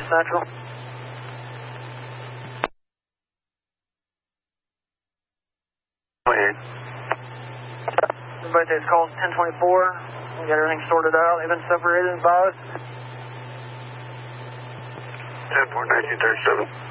Central. Everybody takes calls 1024. We got everything sorted out. They've been separated by us. 10-4, 1937.